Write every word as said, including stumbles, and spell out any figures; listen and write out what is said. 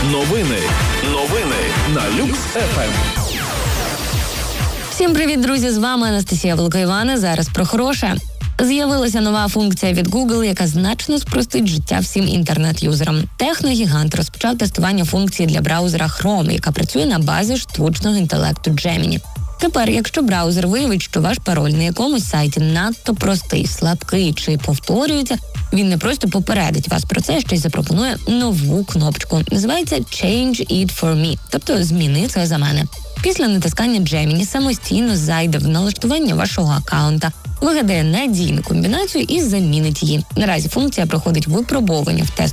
Новини. Новини на Люкс еф ем. Всім привіт, друзі! З вами Анастасія Волкоївана. Зараз про хороше. З'явилася нова функція від Google, яка значно спростить життя всім інтернет-юзерам. Техногігант розпочав тестування функції для браузера Chrome, яка працює на базі штучного інтелекту Gemini. Тепер, якщо браузер виявить, що ваш пароль на якомусь сайті надто простий, слабкий чи повторюється, він не просто попередить вас про це, ще й запропонує нову кнопочку. Називається «Change it for me», тобто «Зміни це за мене». Після натискання Gemini самостійно зайде в налаштування вашого аккаунта, вигадає надійну комбінацію і замінить її. Наразі функція проходить випробовування в тест